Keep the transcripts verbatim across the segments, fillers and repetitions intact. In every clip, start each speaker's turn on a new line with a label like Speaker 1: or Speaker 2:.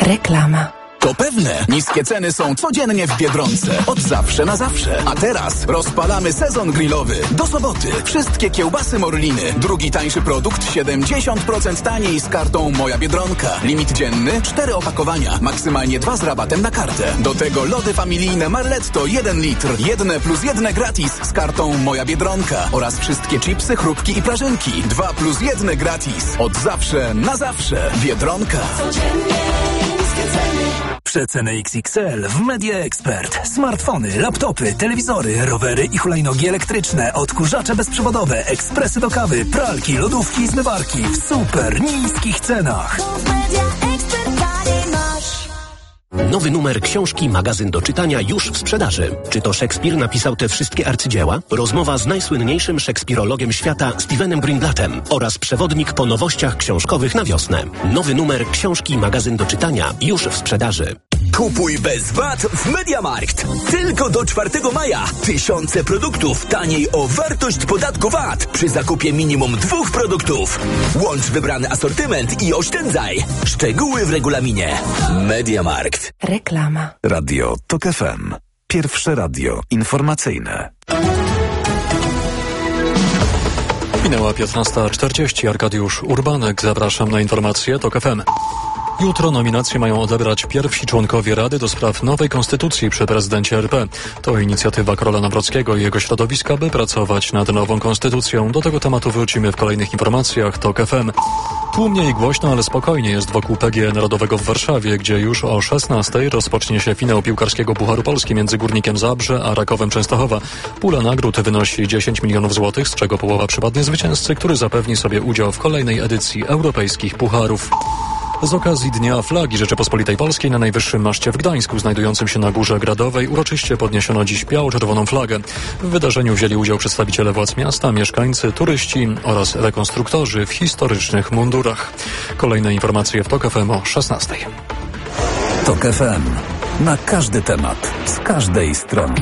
Speaker 1: Reklama.
Speaker 2: To pewne, niskie ceny są codziennie w Biedronce. Od zawsze na zawsze. A teraz rozpalamy sezon grillowy. Do soboty. Wszystkie kiełbasy Morliny. Drugi tańszy produkt siedemdziesiąt procent taniej z kartą Moja Biedronka. Limit dzienny cztery opakowania. Maksymalnie dwa z rabatem na kartę. Do tego lody familijne Marletto jeden litr. Jedne plus jedne gratis z kartą Moja Biedronka. Oraz wszystkie chipsy, chrupki i prażynki. Dwa plus jedne gratis. Od zawsze na zawsze. Biedronka. Codziennie niskie ceny.
Speaker 3: Przeceny X X L w Media Expert. Smartfony, laptopy, telewizory, rowery i hulajnogi elektryczne, odkurzacze bezprzewodowe, ekspresy do kawy, pralki, lodówki i zmywarki w super niskich cenach.
Speaker 4: Nowy numer książki Magazyn do czytania już w sprzedaży. Czy to Szekspir napisał te wszystkie arcydzieła? Rozmowa z najsłynniejszym szekspirologiem świata Stevenem Greenblattem oraz przewodnik po nowościach książkowych na wiosnę. Nowy numer książki Magazyn do czytania już w sprzedaży.
Speaker 5: Kupuj bez V A T w MediaMarkt. Tylko do czwartego maja. Tysiące produktów taniej o wartość podatku V A T przy zakupie minimum dwóch produktów. Łącz wybrany asortyment i oszczędzaj. Szczegóły w regulaminie. MediaMarkt.
Speaker 1: Reklama.
Speaker 6: Radio TOK F M. Pierwsze radio informacyjne.
Speaker 7: Minęła piętnasta czterdzieści. Arkadiusz Urbanek. Zapraszam na informacje TOK F M. Jutro nominacje mają odebrać pierwsi członkowie Rady do spraw nowej konstytucji przy prezydencie R P. To inicjatywa Karola Nawrockiego i jego środowiska, by pracować nad nową konstytucją. Do tego tematu wrócimy w kolejnych informacjach TOK F M. Tłumnie i głośno, ale spokojnie jest wokół P G Narodowego w Warszawie, gdzie już o szesnastej rozpocznie się finał piłkarskiego Pucharu Polski między Górnikiem Zabrze a Rakowem Częstochowa. Pula nagród wynosi dziesięć milionów złotych, z czego połowa przypadnie zwycięzcy, który zapewni sobie udział w kolejnej edycji europejskich pucharów. Z okazji Dnia Flagi Rzeczypospolitej Polskiej na najwyższym maszcie w Gdańsku, znajdującym się na Górze Gradowej, uroczyście podniesiono dziś biało-czerwoną flagę. W wydarzeniu wzięli udział przedstawiciele władz miasta, mieszkańcy, turyści oraz rekonstruktorzy w historycznych mundurach. Kolejne informacje w TOK F M o szesnastej.
Speaker 6: TOK F M. Na każdy temat, z każdej strony.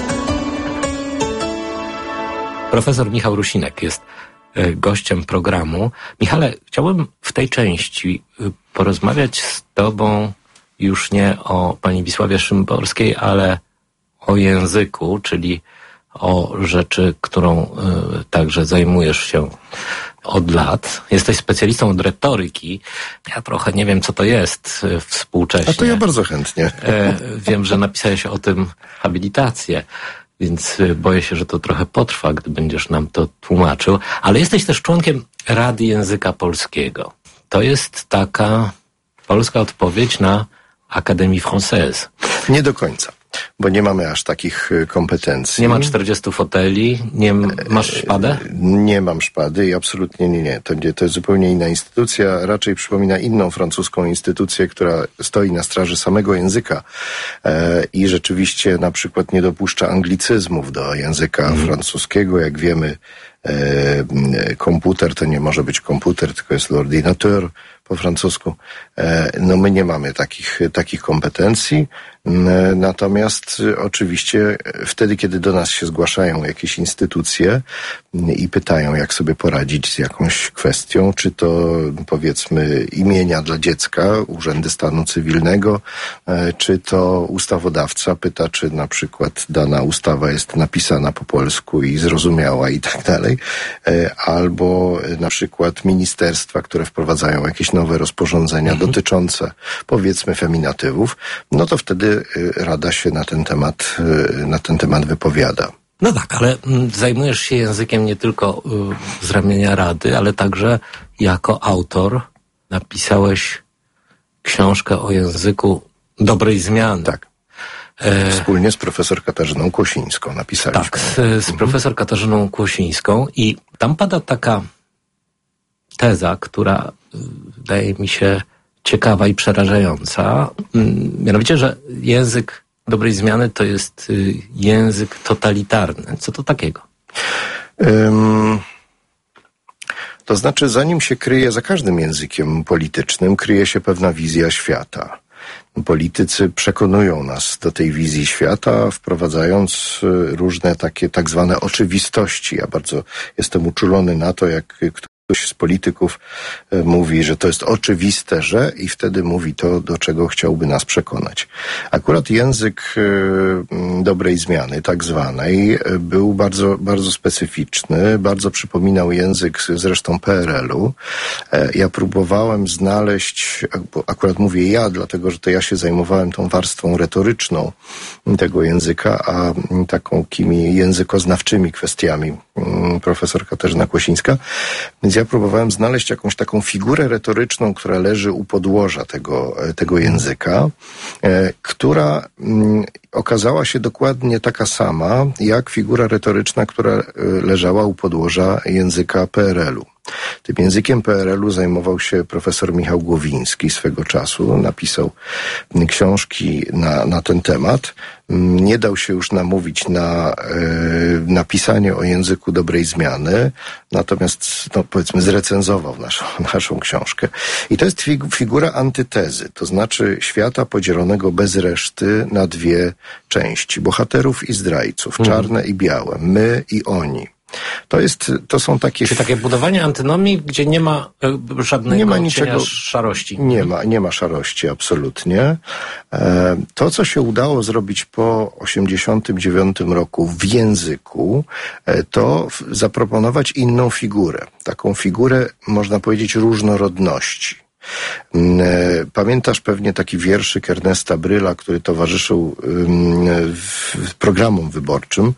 Speaker 8: Profesor Michał Rusinek jest gościem programu. Michale, chciałbym w tej części porozmawiać z Tobą już nie o pani Wisławie Szymborskiej, ale o języku, czyli o rzeczy, którą y, także zajmujesz się od lat. Jesteś specjalistą od retoryki. Ja trochę nie wiem, co to jest y, współcześnie.
Speaker 9: A to ja bardzo chętnie.
Speaker 8: E, wiem, że napisałeś o tym habilitację. Więc boję się, że to trochę potrwa, gdy będziesz nam to tłumaczył. Ale jesteś też członkiem Rady Języka Polskiego. To jest taka polska odpowiedź na Académie Française.
Speaker 9: Nie do końca, bo nie mamy aż takich kompetencji.
Speaker 8: Nie ma czterdziestu foteli, nie masz szpadę?
Speaker 9: Nie mam szpady i absolutnie nie, nie. To, nie. to jest zupełnie inna instytucja, raczej przypomina inną francuską instytucję, która stoi na straży samego języka e, i rzeczywiście na przykład nie dopuszcza anglicyzmów do języka mm. francuskiego. Jak wiemy, e, komputer to nie może być komputer, tylko jest l'ordinateur po francusku. No my nie mamy takich, takich kompetencji, natomiast oczywiście wtedy, kiedy do nas się zgłaszają jakieś instytucje i pytają, jak sobie poradzić z jakąś kwestią, czy to powiedzmy imienia dla dziecka, urzędy stanu cywilnego, czy to ustawodawca pyta, czy na przykład dana ustawa jest napisana po polsku i zrozumiała i tak dalej, albo na przykład ministerstwa, które wprowadzają jakieś nowe rozporządzenia mhm. dotyczące, powiedzmy, feminatywów, no to wtedy Rada się na ten temat, na ten temat wypowiada.
Speaker 8: No tak, ale zajmujesz się językiem nie tylko z ramienia Rady, ale także jako autor napisałeś książkę o języku dobrej zmiany.
Speaker 9: Tak. Wspólnie z profesor Katarzyną Kłosińską napisaliśmy.
Speaker 8: Tak, z, z profesor Katarzyną Kłosińską i tam pada taka teza, która wydaje mi się ciekawa i przerażająca. Mianowicie, że język dobrej zmiany to jest język totalitarny. Co to takiego?
Speaker 9: Um, to znaczy, za nim się kryje, za każdym językiem politycznym kryje się pewna wizja świata. Politycy przekonują nas do tej wizji świata, wprowadzając różne takie tak zwane oczywistości. Ja bardzo jestem uczulony na to, jak Ktoś z polityków mówi, że to jest oczywiste, że i wtedy mówi to, do czego chciałby nas przekonać. Akurat język dobrej zmiany, tak zwanej, był bardzo, bardzo specyficzny, bardzo przypominał język zresztą P R L-u. Ja próbowałem znaleźć, akurat mówię ja, dlatego, że to ja się zajmowałem tą warstwą retoryczną tego języka, a takimi językoznawczymi kwestiami profesor Katarzyna Kłosińska. Więc ja próbowałem znaleźć jakąś taką figurę retoryczną, która leży u podłoża tego, tego języka, e, która m, okazała się dokładnie taka sama, jak figura retoryczna, która leżała u podłoża języka P R L-u. Tym językiem P R L-u zajmował się profesor Michał Głowiński swego czasu. Napisał książki na, na ten temat. Nie dał się już namówić na e, napisanie o języku dobrej zmiany, natomiast, no, powiedzmy, zrecenzował naszą, naszą książkę. I to jest fig- figura antytezy, to znaczy świata podzielonego bez reszty na dwie części. Bohaterów i zdrajców,
Speaker 8: Mhm.
Speaker 9: czarne i białe, my i oni. To jest, to są takie...
Speaker 8: Czyli takie budowanie antynomii, gdzie nie ma e, żadnego
Speaker 9: nie ma
Speaker 8: cienia
Speaker 9: niczego,
Speaker 8: szarości.
Speaker 9: Nie ma, nie ma szarości, absolutnie. E, to, co się udało zrobić po osiemdziesiątym dziewiątym roku w języku, e, to w, zaproponować inną figurę. Taką figurę, można powiedzieć, różnorodności. Pamiętasz pewnie taki wierszyk Ernesta Bryla, który towarzyszył w programom wyborczym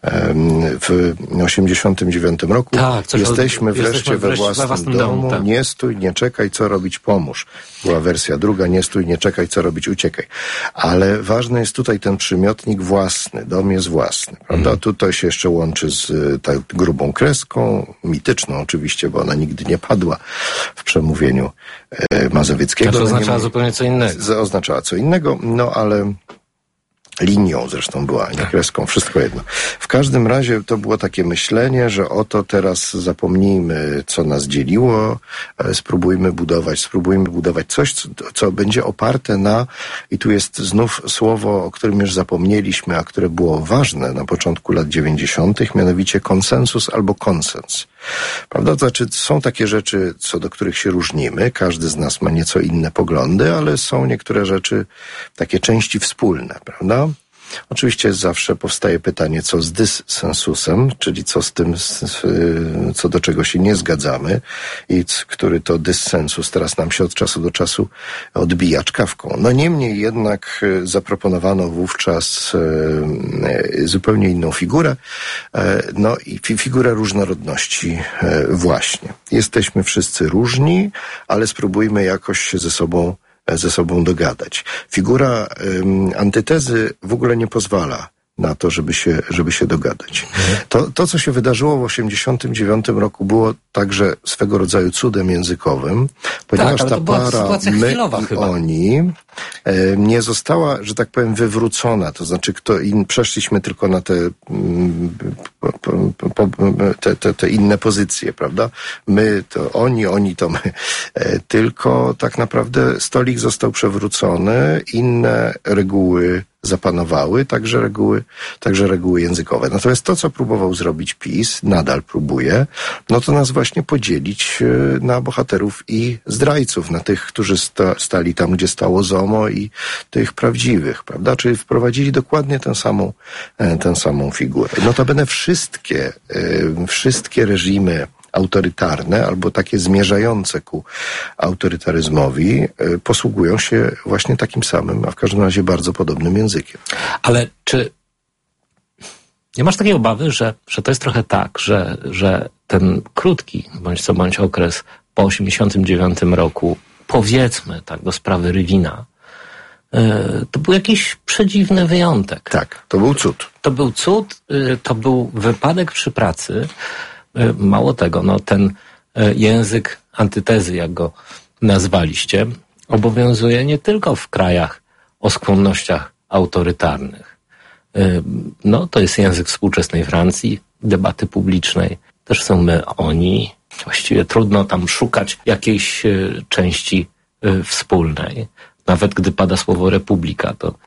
Speaker 9: w osiemdziesiątym dziewiątym roku.
Speaker 8: Tak, coś
Speaker 9: jesteśmy
Speaker 8: od,
Speaker 9: wreszcie,
Speaker 8: jesteśmy
Speaker 9: we,
Speaker 8: wreszcie
Speaker 9: własnym
Speaker 8: we własnym
Speaker 9: domu,
Speaker 8: domu. Tak.
Speaker 9: Nie stój, nie czekaj, co robić, pomóż. Była wersja druga, nie stój, nie czekaj, co robić, uciekaj. Ale ważny jest tutaj ten przymiotnik własny, dom jest własny, prawda? Mm. Tu to się jeszcze łączy z tak grubą kreską, mityczną oczywiście, bo ona nigdy nie padła w przemówieniu e, mazowieckiego.
Speaker 8: To
Speaker 9: no
Speaker 8: oznaczała
Speaker 9: nie,
Speaker 8: zupełnie co innego.
Speaker 9: z, oznaczała co innego, no ale linią zresztą była, nie kreską, wszystko jedno. W każdym razie to było takie myślenie, że oto teraz zapomnijmy, co nas dzieliło, spróbujmy budować, spróbujmy budować coś, co, co będzie oparte na, i tu jest znów słowo, o którym już zapomnieliśmy, a które było ważne na początku lat dziewięćdziesiątych, mianowicie konsensus albo konsens. Prawda? To znaczy, są takie rzeczy, co do których się różnimy, każdy z nas ma nieco inne poglądy, ale są niektóre rzeczy, takie części wspólne, prawda? Oczywiście zawsze powstaje pytanie, co z dyssensusem, czyli co z tym, co do czego się nie zgadzamy i który to dyssensus teraz nam się od czasu do czasu odbija czkawką. No niemniej jednak zaproponowano wówczas zupełnie inną figurę, no i figurę różnorodności właśnie. Jesteśmy wszyscy różni, ale spróbujmy jakoś się ze sobą ze sobą dogadać. Figura ym, antytezy w ogóle nie pozwala na to, żeby się, żeby się dogadać. To, to, co się wydarzyło w osiemdziesiątym dziewiątym roku, było także swego rodzaju cudem językowym, ponieważ
Speaker 8: tak,
Speaker 9: ta para my i
Speaker 8: chyba.
Speaker 9: oni e, nie została, że tak powiem, wywrócona. To znaczy, kto in, przeszliśmy tylko na te, po, po, po, te, te, te inne pozycje, prawda? My to oni, oni to my. E, tylko tak naprawdę stolik został przewrócony, inne reguły zapanowały, także reguły, także reguły językowe. Natomiast to, co próbował zrobić PiS, nadal próbuje, no to nas właśnie podzielić na bohaterów i zdrajców, na tych, którzy sta, stali tam, gdzie stało ZOMO i tych prawdziwych, prawda? Czyli wprowadzili dokładnie tę samą, tę samą figurę. Notabene wszystkie, wszystkie reżimy autorytarne albo takie zmierzające ku autorytaryzmowi posługują się właśnie takim samym, a w każdym razie bardzo podobnym językiem.
Speaker 8: Ale czy nie masz takiej obawy, że, że to jest trochę tak, że, że ten krótki bądź co bądź okres po osiemdziesiątym dziewiątym roku, powiedzmy tak do sprawy Rywina, to był jakiś przedziwny wyjątek.
Speaker 9: Tak, to był cud.
Speaker 8: To był cud, to był wypadek przy pracy. Mało tego, no ten język antytezy, jak go nazwaliście, obowiązuje nie tylko w krajach o skłonnościach autorytarnych. No, to jest język współczesnej Francji, debaty publicznej. Też są my, oni. Właściwie trudno tam szukać jakiejś części wspólnej. Nawet gdy pada słowo republika, to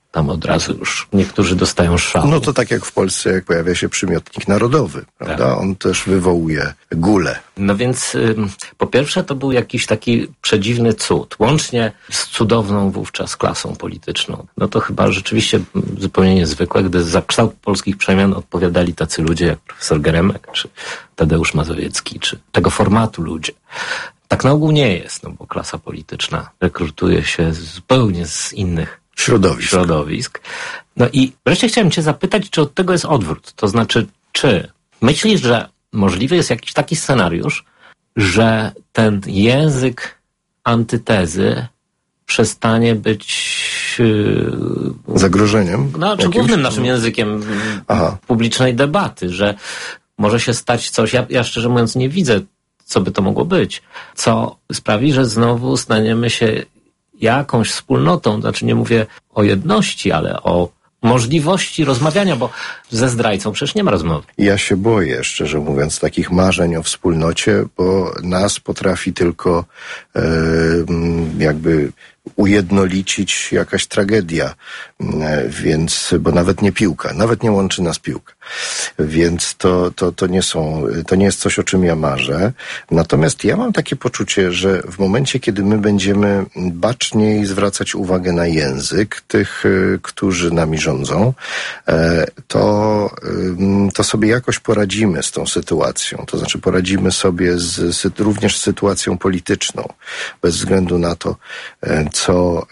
Speaker 8: tam od razu już niektórzy dostają szału.
Speaker 9: No to tak jak w Polsce, jak pojawia się przymiotnik narodowy, prawda? Tak. On też wywołuje gulę.
Speaker 8: No więc ym, po pierwsze to był jakiś taki przedziwny cud, łącznie z cudowną wówczas klasą polityczną. No to chyba rzeczywiście zupełnie niezwykłe, gdy za kształt polskich przemian odpowiadali tacy ludzie jak profesor Geremek, czy Tadeusz Mazowiecki, czy tego formatu ludzie. Tak na ogół nie jest, no bo klasa polityczna rekrutuje się zupełnie z innych
Speaker 9: środowisk.
Speaker 8: środowisk. No i wreszcie chciałem cię zapytać, czy od tego jest odwrót? To znaczy, czy myślisz, że możliwy jest jakiś taki scenariusz, że ten język antytezy przestanie być yy,
Speaker 9: zagrożeniem?
Speaker 8: No, czy
Speaker 9: jakimś...
Speaker 8: głównym naszym językiem Aha. publicznej debaty, że może się stać coś, ja, ja szczerze mówiąc nie widzę, co by to mogło być, co sprawi, że znowu staniemy się jakąś wspólnotą, znaczy nie mówię o jedności, ale o możliwości rozmawiania, bo ze zdrajcą przecież nie ma rozmowy.
Speaker 9: Ja się boję, szczerze mówiąc, takich marzeń o wspólnocie, bo nas potrafi tylko e, jakby ujednolicić jakaś tragedia, więc, bo nawet nie piłka, nawet nie łączy nas piłka. Więc to, to, to nie są, to nie jest coś, o czym ja marzę. Natomiast ja mam takie poczucie, że w momencie, kiedy my będziemy baczniej zwracać uwagę na język tych, którzy nami rządzą, to, to sobie jakoś poradzimy z tą sytuacją. To znaczy poradzimy sobie z, również z sytuacją polityczną, bez względu na to, co,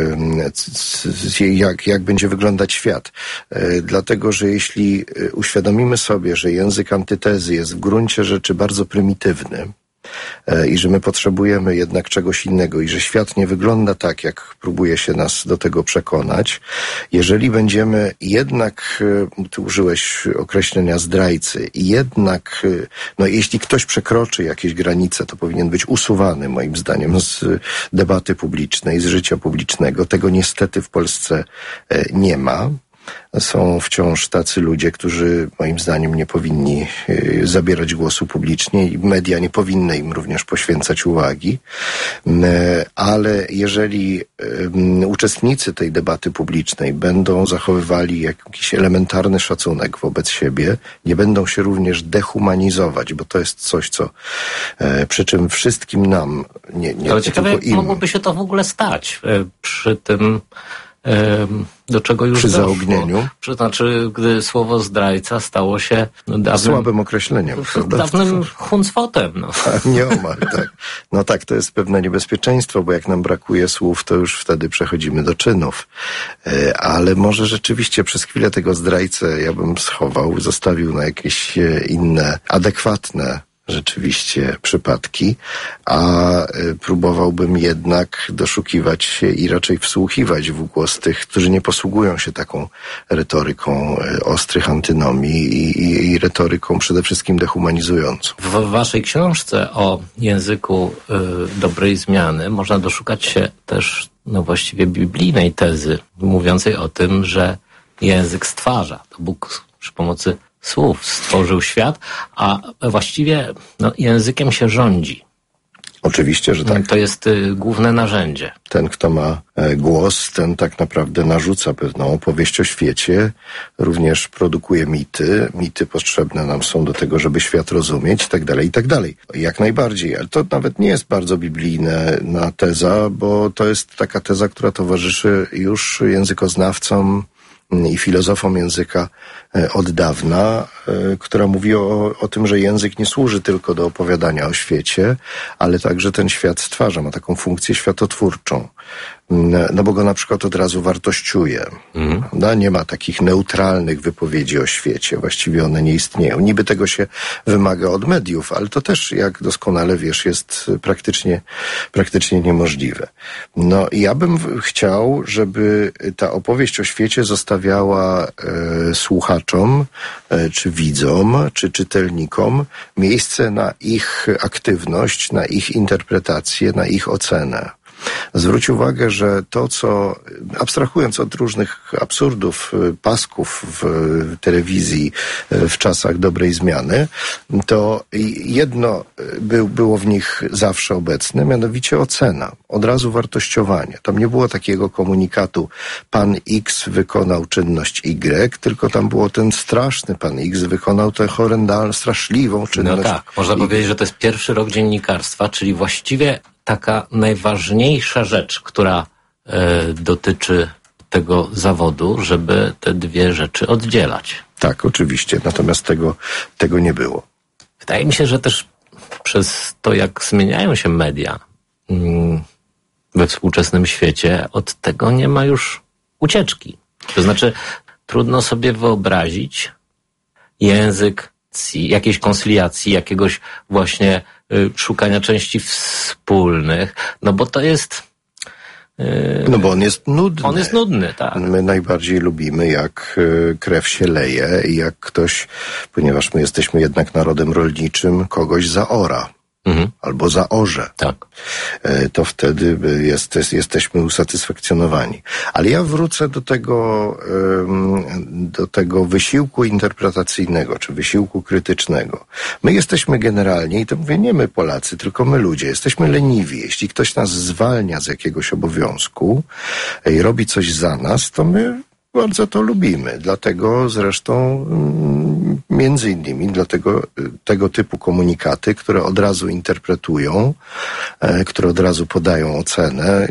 Speaker 9: jak, jak będzie wyglądać świat. Dlatego, że jeśli uświadomimy sobie, że język antytezy jest w gruncie rzeczy bardzo prymitywny i że my potrzebujemy jednak czegoś innego i że świat nie wygląda tak, jak próbuje się nas do tego przekonać, jeżeli będziemy jednak, ty użyłeś określenia zdrajcy, i jednak, no jeśli ktoś przekroczy jakieś granice, to powinien być usuwany, moim zdaniem, z debaty publicznej, z życia publicznego. Tego niestety w Polsce nie ma. Są wciąż tacy ludzie, którzy moim zdaniem nie powinni zabierać głosu publicznie i media nie powinny im również poświęcać uwagi. Ale jeżeli uczestnicy tej debaty publicznej będą zachowywali jakiś elementarny szacunek wobec siebie, nie będą się również dehumanizować, bo to jest coś, co przy czym wszystkim nam, nie, nie,
Speaker 8: Ale
Speaker 9: nie
Speaker 8: ciekawe,
Speaker 9: tylko im.
Speaker 8: Mogłoby się to w ogóle stać przy tym, do czego już
Speaker 9: przy
Speaker 8: doszło.
Speaker 9: zaognieniu.
Speaker 8: Przy, znaczy, gdy słowo zdrajca stało się no, dawnym,
Speaker 9: słabym określeniem, prawda?
Speaker 8: Dawnym huncwotem. No.
Speaker 9: Nieomal, tak. No tak, to jest pewne niebezpieczeństwo, bo jak nam brakuje słów, to już wtedy przechodzimy do czynów. Ale może rzeczywiście przez chwilę tego zdrajcę ja bym schował, zostawił na jakieś inne, adekwatne rzeczywiście przypadki, a próbowałbym jednak doszukiwać się i raczej wsłuchiwać w głos tych, którzy nie posługują się taką retoryką ostrych antynomii i, i, i retoryką przede wszystkim dehumanizującą.
Speaker 8: W waszej książce o języku y, dobrej zmiany można doszukać się też no właściwie biblijnej tezy mówiącej o tym, że język stwarza. To Bóg przy pomocy słów stworzył świat, a właściwie no, językiem się rządzi.
Speaker 9: Oczywiście, że tak.
Speaker 8: To jest y, główne narzędzie.
Speaker 9: Ten, kto ma e, głos, ten tak naprawdę narzuca pewną opowieść o świecie, również produkuje mity. Mity potrzebne nam są do tego, żeby świat rozumieć i tak dalej, i tak dalej. Jak najbardziej, ale to nawet nie jest bardzo biblijna teza, bo to jest taka teza, która towarzyszy już językoznawcom i filozofom języka od dawna, która mówi o, o tym, że język nie służy tylko do opowiadania o świecie, ale także ten świat stwarza, ma taką funkcję światotwórczą. No bo go na przykład od razu wartościuje. Mm. No, nie ma takich neutralnych wypowiedzi o świecie. Właściwie one nie istnieją. Niby tego się wymaga od mediów, ale to też, jak doskonale wiesz, jest praktycznie, praktycznie niemożliwe. No i ja bym chciał, żeby ta opowieść o świecie zostawiała e, słuchaczom, e, czy widzom, czy czytelnikom miejsce na ich aktywność, na ich interpretację, na ich ocenę. Zwróć uwagę, że to, co, abstrahując od różnych absurdów, pasków w telewizji w czasach dobrej zmiany, to jedno by, było w nich zawsze obecne, mianowicie ocena, od razu wartościowanie. Tam nie było takiego komunikatu, pan X wykonał czynność Y, tylko tam było ten straszny pan X wykonał tę horrendalną, straszliwą czynność.
Speaker 8: No tak, można
Speaker 9: Y.
Speaker 8: powiedzieć, że to jest pierwszy rok dziennikarstwa, czyli właściwie taka najważniejsza rzecz, która e, dotyczy tego zawodu, żeby te dwie rzeczy oddzielać.
Speaker 9: Tak, oczywiście, natomiast tego, tego nie było.
Speaker 8: Wydaje mi się, że też przez to, jak zmieniają się media mm, we współczesnym świecie, od tego nie ma już ucieczki. To znaczy, trudno sobie wyobrazić język jakiejś koncyliacji, jakiegoś właśnie y, szukania części wspólnych, no bo to jest... Y,
Speaker 9: no bo on jest nudny.
Speaker 8: On jest nudny, tak.
Speaker 9: My najbardziej lubimy, jak y, krew się leje i jak ktoś, ponieważ my jesteśmy jednak narodem rolniczym, kogoś zaora. Mhm. Albo zaorze.
Speaker 8: Tak.
Speaker 9: To wtedy jest, jest, jesteśmy usatysfakcjonowani. Ale ja wrócę do tego, do tego wysiłku interpretacyjnego, czy wysiłku krytycznego. My jesteśmy generalnie, i to mówię nie my Polacy, tylko my ludzie, jesteśmy leniwi. Jeśli ktoś nas zwalnia z jakiegoś obowiązku i robi coś za nas, to my bardzo to lubimy. Dlatego zresztą między innymi dlatego tego typu komunikaty, które od razu interpretują, które od razu podają ocenę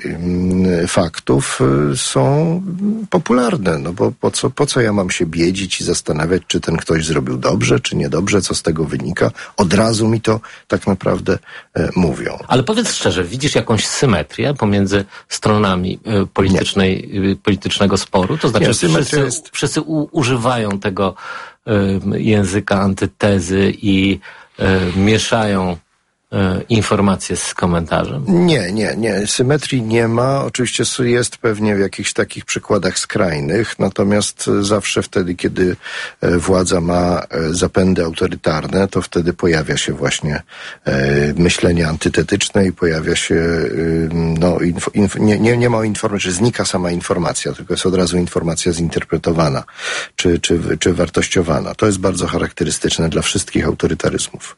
Speaker 9: faktów, są popularne. No bo po co, po co ja mam się biedzić i zastanawiać, czy ten ktoś zrobił dobrze, czy niedobrze, co z tego wynika? Od razu mi to tak naprawdę mówią.
Speaker 8: Ale powiedz szczerze, widzisz jakąś symetrię pomiędzy stronami politycznej, politycznego sporu? To znaczy, Wszyscy, jest... wszyscy u, używają tego y, języka antytezy i y, mieszają y, informacje z komentarzem?
Speaker 9: Nie, nie, nie. Symetrii nie ma. Oczywiście jest pewnie w jakichś takich przykładach skrajnych, natomiast zawsze wtedy, kiedy władza ma zapędy autorytarne, to wtedy pojawia się właśnie e, myślenie antytetyczne i pojawia się e, no, inf, inf, nie, nie, nie ma informacji, że znika sama informacja, tylko jest od razu informacja zinterpretowana czy, czy, czy wartościowana. To jest bardzo charakterystyczne dla wszystkich autorytaryzmów.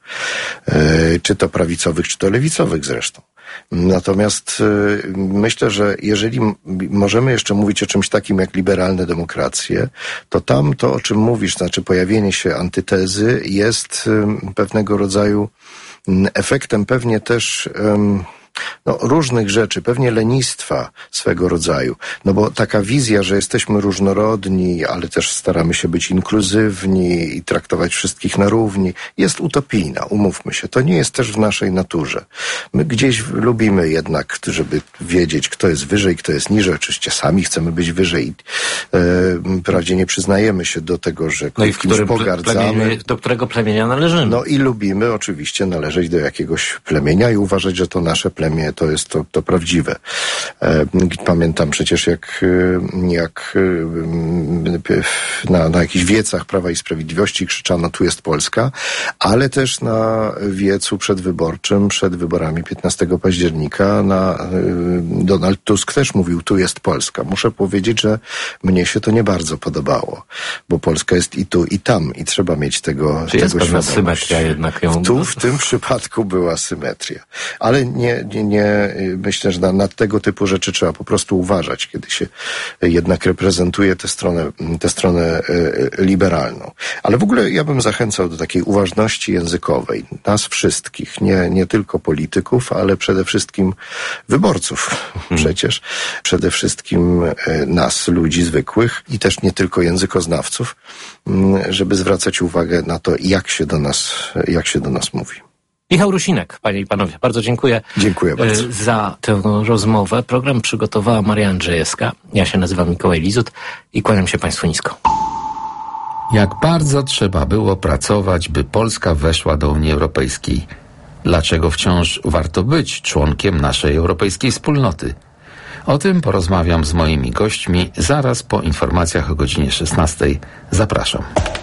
Speaker 9: E, czy to prawicowych, czy to lewicowych zresztą. Natomiast y, myślę, że jeżeli m- możemy jeszcze mówić o czymś takim jak liberalne demokracje, to tam to, o czym mówisz, znaczy pojawienie się antytezy, jest y, pewnego rodzaju y, efektem pewnie też... Y, No, różnych rzeczy, pewnie lenistwa swego rodzaju. No bo taka wizja, że jesteśmy różnorodni, ale też staramy się być inkluzywni i traktować wszystkich na równi, jest utopijna, umówmy się. To nie jest też w naszej naturze. My gdzieś lubimy jednak, żeby wiedzieć, kto jest wyżej, kto jest niżej. Oczywiście sami chcemy być wyżej i e, wprawdzie nie przyznajemy się do tego, że
Speaker 8: no i w
Speaker 9: kimś pogardzamy.
Speaker 8: Plemieniu, do którego plemienia należymy.
Speaker 9: No i lubimy oczywiście należeć do jakiegoś plemienia i uważać, że to nasze plemię to jest to, to prawdziwe. E, pamiętam przecież jak, jak na, na jakichś wiecach Prawa i Sprawiedliwości krzyczano tu jest Polska, ale też na wiecu przedwyborczym, przed wyborami piętnastego października na, Donald Tusk też mówił tu jest Polska. Muszę powiedzieć, że mnie się to nie bardzo podobało, bo Polska jest i tu i tam i trzeba mieć tego,
Speaker 8: Czy jest
Speaker 9: tego
Speaker 8: pewna
Speaker 9: świadomość.
Speaker 8: symetria jednak ją...
Speaker 9: Tu w tym przypadku była symetria. Ale nie, nie, nie myślę, że na, na tego typu rzeczy trzeba po prostu uważać, kiedy się jednak reprezentuje tę stronę, tę stronę liberalną. Ale w ogóle ja bym zachęcał do takiej uważności językowej. Nas wszystkich, nie, nie tylko polityków, ale przede wszystkim wyborców hmm. przecież. Przede wszystkim nas, ludzi zwykłych i też nie tylko językoznawców, żeby zwracać uwagę na to, jak się do nas, jak się do nas mówi.
Speaker 8: Michał Rusinek, panie i panowie, bardzo dziękuję,
Speaker 9: dziękuję bardzo
Speaker 8: za tę rozmowę. Program przygotowała Maria Andrzejewska. Ja się nazywam Mikołaj Lizut i kłaniam się państwu nisko.
Speaker 1: Jak bardzo trzeba było pracować, by Polska weszła do Unii Europejskiej. Dlaczego wciąż warto być członkiem naszej europejskiej wspólnoty? O tym porozmawiam z moimi gośćmi zaraz po informacjach o godzinie szesnastej. Zapraszam.